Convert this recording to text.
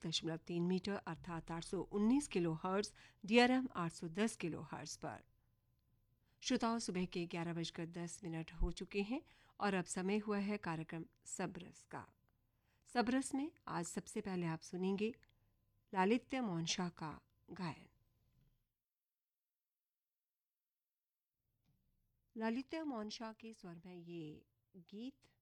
105.3 metre अर्थात 819 kilo hertz, DRM 810 kilo hertz पर। श्रोताओं, सुबह के 11:10 हो चुके हैं और अब समय हुआ है कार्यक्रम सबरस का। सबरस में आज सबसे पहले आप सुनेंगे लालित्य मोहन का गायन। लालित्य मोहन के स्वर में ये गीत